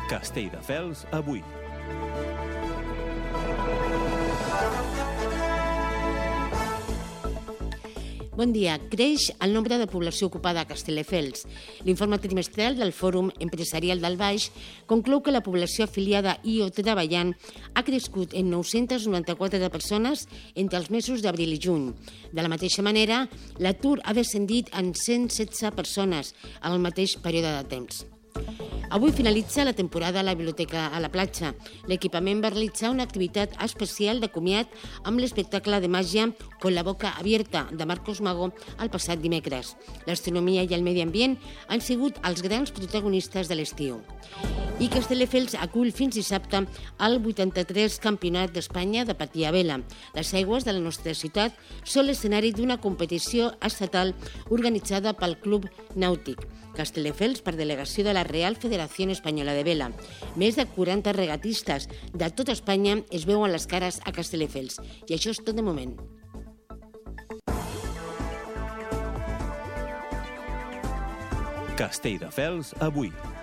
Castelldefels avui. Bon dia. Creix el nombre de població ocupada a Castelldefels. L'informe trimestral del Fòrum Empresarial del Baix conclou que la població afiliada i o treballant ha crescut en 994 persones entre els mesos d'abril i juny. De la mateixa manera, l'atur ha descendit en 116 persones en el mateix període de temps. Avui finalitza la temporada a la Biblioteca a la Platja. L'equipament va realitzar una activitat especial de comiat amb l'espectacle de màgia Con la boca abierta de Marcos Mago el passat dimecres. L'astronomia i el medi ambient han sigut els grans protagonistes de l'estiu. I Castelldefels acull fins dissabte el 83 Campionat d'Espanya de patí a vela. Les aigües de la nostra ciutat són l'escenari d'una competició estatal organitzada pel Club Nàutic Castelldefels per delegació de la Real Federació Espanyola de Vela. Més de 40 regatistes de tot Espanya es veuen les cares a Castelldefels. I això és tot de moment. Castelldefels avui.